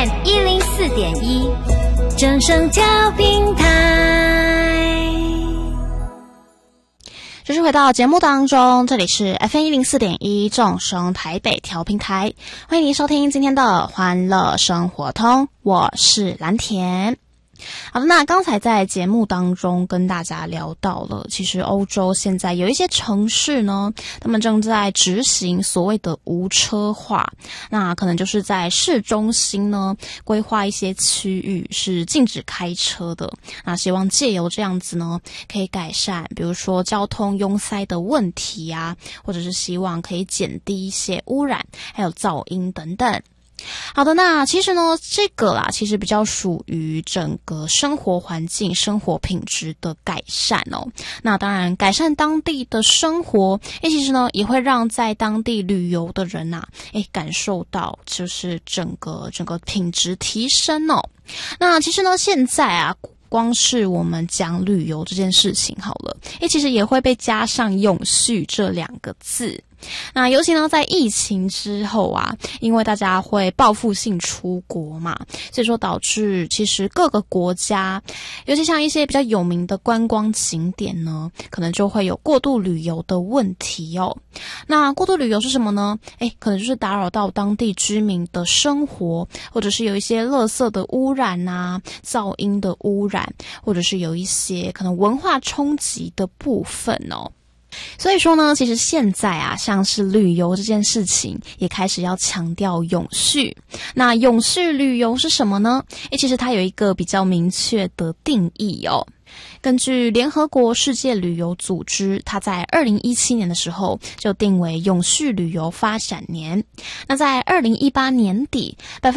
FM 104.1正声调平台。 继续回到节目当中，这里是 FM 104.1正声台北调频台，欢迎您收听今天的欢乐生活通，我是蓝田。好的，那刚才在节目当中跟大家聊到了，其实欧洲现在有一些城市呢，他们正在执行所谓的无车化，那可能就是在市中心呢规划一些区域是禁止开车的，那希望借由这样子呢可以改善比如说交通拥塞的问题啊，或者是希望可以减低一些污染还有噪音等等。好的，那其实呢这个啦其实比较属于整个生活环境生活品质的改善哦。那当然改善当地的生活其实呢也会让在当地旅游的人啊感受到就是整个品质提升哦。那其实呢现在啊光是我们讲旅游这件事情好了其实也会被加上永续这2个字。那尤其呢在疫情之后啊，因为大家会报复性出国嘛，所以说导致其实各个国家尤其像一些比较有名的观光景点呢，可能就会有过度旅游的问题哦。那过度旅游是什么呢？可能就是打扰到当地居民的生活，或者是有一些垃圾的污染啊，噪音的污染，或者是有一些可能文化冲击的部分哦。所以说呢其实现在啊像是旅游这件事情也开始要强调永续。那永续旅游是什么呢？其实它有一个比较明确的定义哦。根据联合国世界旅游组织，它在2017年的时候就定为永续旅游发展年。那在2018年底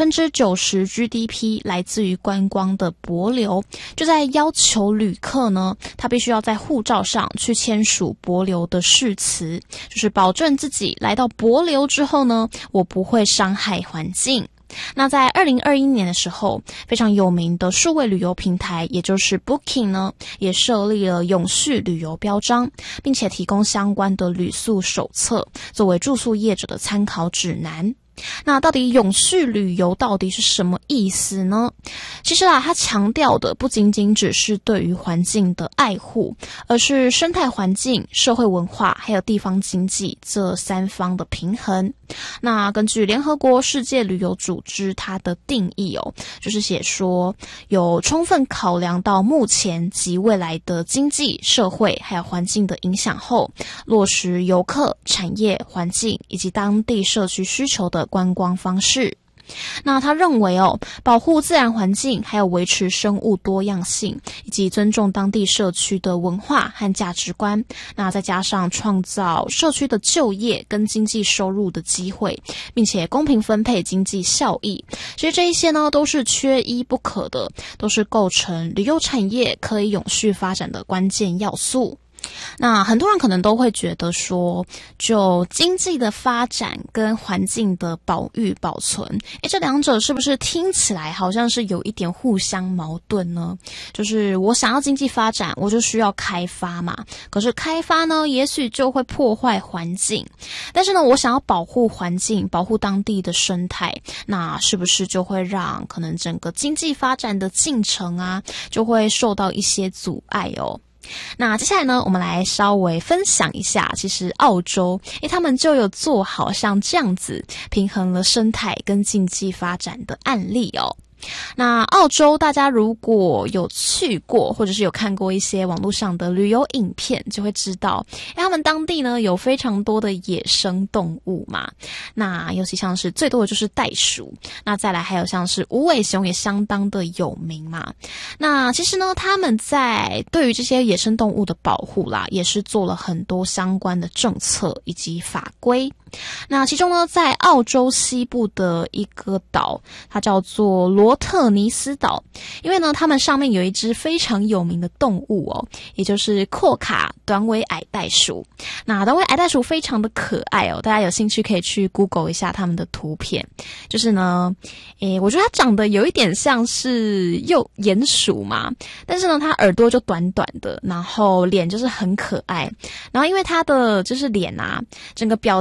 90% GDP 来自于观光的帛琉，就在要求旅客呢他必须要在护照上去签署帛琉的誓词，就是保证自己来到帛琉之后呢我不会伤害环境。那在2021年的时候，非常有名的数位旅游平台也就是 Booking 呢也设立了永续旅游标章，并且提供相关的旅宿手册作为住宿业者的参考指南。那到底永续旅游到底是什么意思呢？其实它强调的不仅仅只是对于环境的爱护，而是生态环境、社会文化还有地方经济这3方的平衡。那根据联合国世界旅游组织它的定义就是写说有充分考量到目前及未来的经济、社会还有环境的影响后，落实游客、产业、环境以及当地社区需求的观光方式。那他认为保护自然环境还有维持生物多样性以及尊重当地社区的文化和价值观，那再加上创造社区的就业跟经济收入的机会，并且公平分配经济效益，其实这一些呢都是缺一不可的，都是构成旅游产业可以永续发展的关键要素。那很多人可能都会觉得说，就经济的发展跟环境的保育保存这2者是不是听起来好像是有一点互相矛盾呢？就是我想要经济发展我就需要开发嘛，可是开发呢也许就会破坏环境，但是呢我想要保护环境保护当地的生态，那是不是就会让可能整个经济发展的进程啊就会受到一些阻碍哦。那接下来呢我们来稍微分享一下其实澳洲他们就有做好像这样子平衡了生态跟经济发展的案例哦。那澳洲大家如果有去过或者是有看过一些网络上的旅游影片，就会知道他们当地呢有非常多的野生动物嘛，那尤其像是最多的就是袋鼠，那再来还有像是无尾熊也相当的有名嘛。那其实呢他们在对于这些野生动物的保护啦也是做了很多相关的政策以及法规。那其中呢在澳洲西部的一个岛，它叫做罗特尼斯岛，因为呢他们上面有一只非常有名的动物也就是阔卡短尾矮袋鼠。那短尾矮袋鼠非常的可爱大家有兴趣可以去 Google 一下他们的图片。就是呢我觉得它长得有一点像是鼹鼠嘛，但是呢它耳朵就短短的，然后脸就是很可爱，然后因为它的就是脸啊整个表情看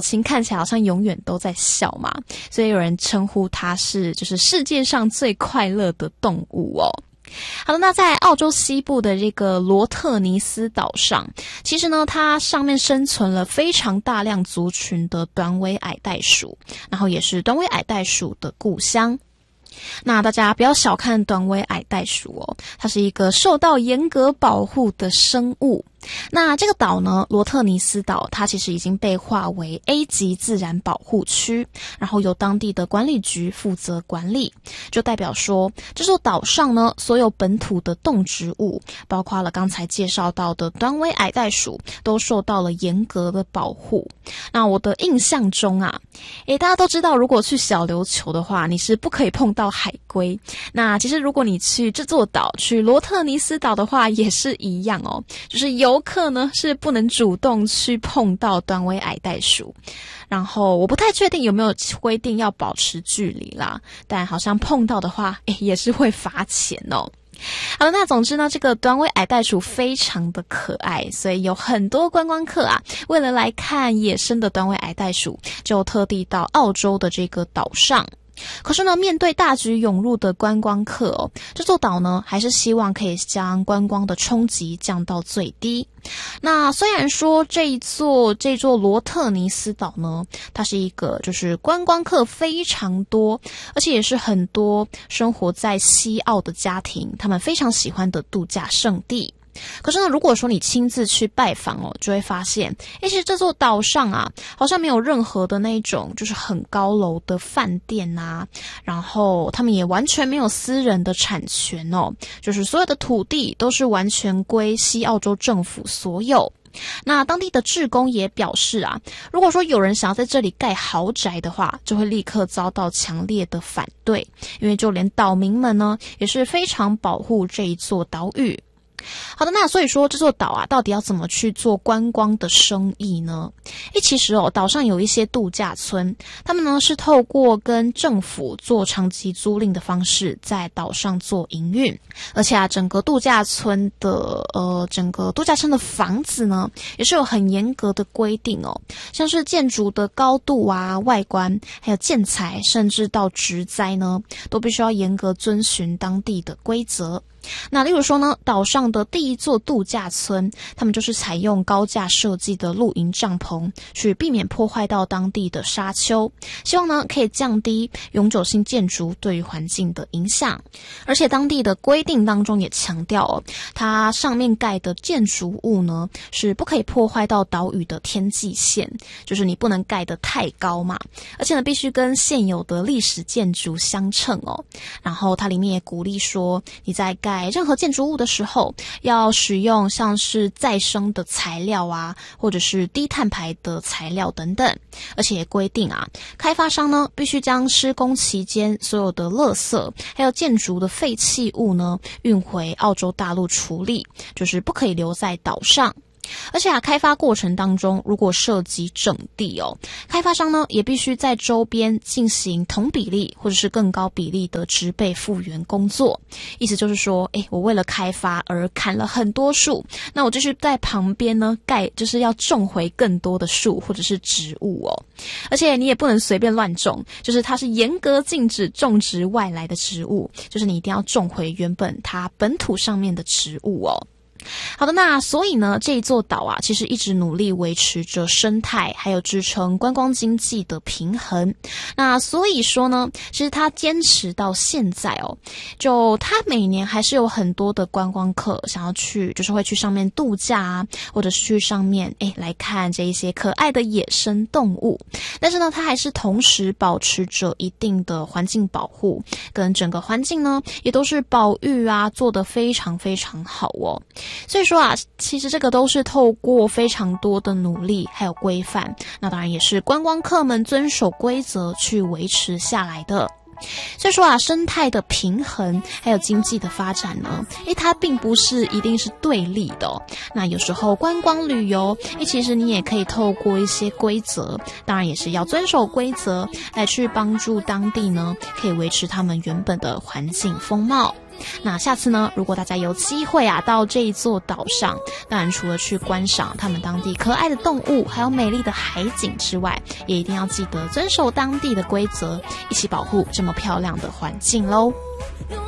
起来好像永远都在笑嘛，所以有人称呼它是就是世界上最快乐的动物哦。好的，那在澳洲西部的这个罗特尼斯岛上，其实呢它上面生存了非常大量族群的短尾矮袋鼠，然后也是短尾矮袋鼠的故乡。那大家不要小看短尾矮袋鼠哦，它是一个受到严格保护的生物。那这个岛呢，罗特尼斯岛，它其实已经被划为 A 级自然保护区，然后由当地的管理局负责管理，就代表说这座岛上呢，所有本土的动植物，包括了刚才介绍到的短尾矮袋鼠，都受到了严格的保护。那我的印象中啊，大家都知道，如果去小琉球的话，你是不可以碰到海龟。那其实如果你去这座岛，去罗特尼斯岛的话，也是一样哦，就是游客呢是不能主动去碰到短尾矮袋鼠。然后我不太确定有没有规定要保持距离啦，但好像碰到的话，也是会罚钱哦。好了，那总之呢，这个短尾矮袋鼠非常的可爱，所以有很多观光客啊，为了来看野生的短尾矮袋鼠，就特地到澳洲的这个岛上。可是呢，面对大举涌入的观光客哦，这座岛呢还是希望可以将观光的冲击降到最低。那虽然说这座罗特尼斯岛呢，它是一个就是观光客非常多，而且也是很多生活在西澳的家庭他们非常喜欢的度假胜地。可是呢，如果说你亲自去拜访哦，就会发现，其实这座岛上啊，好像没有任何的那种就是很高楼的饭店啊，然后他们也完全没有私人的产权哦，就是所有的土地都是完全归西澳洲政府所有。那当地的志工也表示啊，如果说有人想要在这里盖豪宅的话，就会立刻遭到强烈的反对，因为就连岛民们呢，也是非常保护这一座岛屿。好的，那所以说这座岛啊，到底要怎么去做观光的生意呢？其实哦，岛上有一些度假村，他们呢是透过跟政府做长期租赁的方式，在岛上做营运，而且啊，整个度假村的房子呢，也是有很严格的规定哦，像是建筑的高度啊、外观，还有建材，甚至到植栽呢，都必须要严格遵循当地的规则。那例如说呢，岛上的第一座度假村，他们就是采用高架设计的露营帐篷，去避免破坏到当地的沙丘，希望呢可以降低永久性建筑对于环境的影响。而且当地的规定当中也强调哦，它上面盖的建筑物呢是不可以破坏到岛屿的天际线，就是你不能盖得太高嘛，而且呢必须跟现有的历史建筑相称哦。然后它里面也鼓励说，你在盖任何建筑物的时候，要使用像是再生的材料啊，或者是低碳排的材料等等。而且也规定啊，开发商呢必须将施工期间所有的垃圾还有建筑的废弃物呢运回澳洲大陆处理，就是不可以留在岛上。而且开发过程当中，如果涉及整地哦，开发商呢也必须在周边进行同比例或者是更高比例的植被复原工作。意思就是说，我为了开发而砍了很多树，那我就是在旁边呢就是要种回更多的树或者是植物哦。而且你也不能随便乱种，就是它是严格禁止种植外来的植物，就是你一定要种回原本它本土上面的植物哦。好的，那所以呢，这一座岛啊，其实一直努力维持着生态，还有支撑观光经济的平衡。那所以说呢，其实它坚持到现在哦，就它每年还是有很多的观光客想要去，就是会去上面度假啊，或者是去上面来看这一些可爱的野生动物。但是呢，它还是同时保持着一定的环境保护，跟整个环境呢，也都是保育啊，做得非常非常好哦。所以说啊，其实这个都是透过非常多的努力还有规范，那当然也是观光客们遵守规则去维持下来的。所以说啊，生态的平衡还有经济的发展呢，它并不是一定是对立的哦。那有时候观光旅游，其实你也可以透过一些规则，当然也是要遵守规则，来去帮助当地呢，可以维持他们原本的环境风貌。 那下次呢，如果大家有机会到这一座岛上，当然除了去观赏他们当地可爱的动物还有美丽的海景之外，也一定要记得遵守当地的规则，一起保护这么漂亮的环境咯。